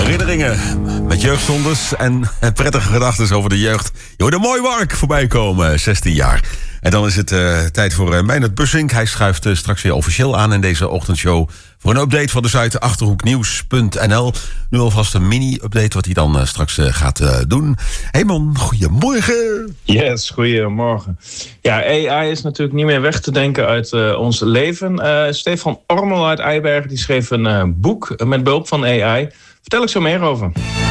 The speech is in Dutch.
Herinneringen met jeugdzondes en prettige gedachten over de jeugd. Je hoort een mooi Mark voorbij komen, 16 jaar. En dan is het tijd voor Meijnerd Bussink. Hij schuift straks weer officieel aan in deze ochtendshow voor een update van de site achterhoeknieuws.nl. Nu alvast een mini-update wat hij dan straks gaat doen. Hey man, goedemorgen. Yes, goedemorgen. Ja, AI is natuurlijk niet meer weg te denken uit ons leven. Stefan Ormel uit Eibergen die schreef een boek met behulp van AI. Vertel ik zo meer over.